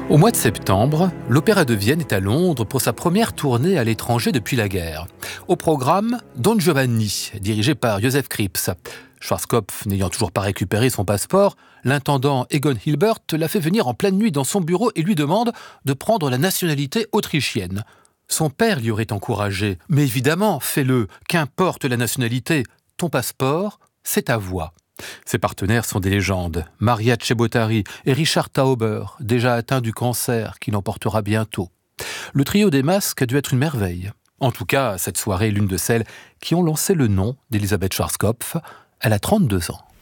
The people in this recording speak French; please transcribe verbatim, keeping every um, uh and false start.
Au mois de septembre, l'Opéra de Vienne est à Londres pour sa première tournée à l'étranger depuis la guerre. Au programme, Don Giovanni, dirigé par Joseph Kripps. Schwarzkopf n'ayant toujours pas récupéré son passeport, l'intendant Egon Hilbert l'a fait venir en pleine nuit dans son bureau et lui demande de prendre la nationalité autrichienne. Son père l'y aurait encouragé. « Mais évidemment, fais-le, qu'importe la nationalité, ton passeport, c'est ta voix ». Ses partenaires sont des légendes, Maria Cebottari et Richard Tauber, déjà atteints du cancer qui l'emportera bientôt. Le trio des masques a dû être une merveille. En tout cas, cette soirée est l'une de celles qui ont lancé le nom d'Elisabeth Schwarzkopf. Elle a trente-deux ans.